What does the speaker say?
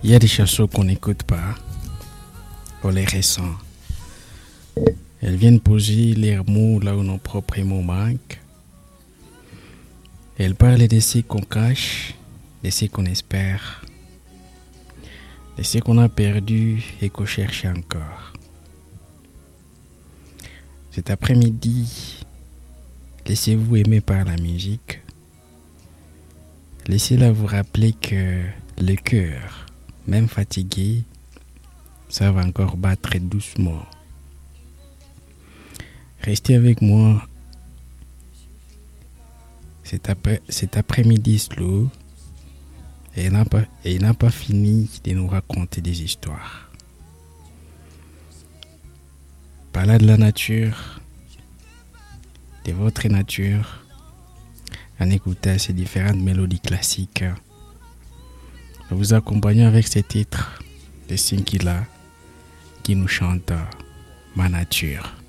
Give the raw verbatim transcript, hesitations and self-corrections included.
Il y a des chansons qu'on n'écoute pas, on les ressent. Elles viennent poser leurs mots là où nos propres mots manquent. Elles parlent de ce qu'on cache, de ce qu'on espère, de ce qu'on a perdu et qu'on cherche encore. Cet après-midi, laissez-vous aimer par la musique. Laissez-la vous rappeler que le cœur, même fatigué, ça va encore battre doucement. Restez avec moi cet, après, cet après-midi slow et il n'a pas, et il n'a pas fini de nous raconter des histoires. Parlez de la nature, de votre nature, en écoutant ces différentes mélodies classiques. Nous vous accompagnons avec ces titres de Sinkila qui nous chante Ma nature.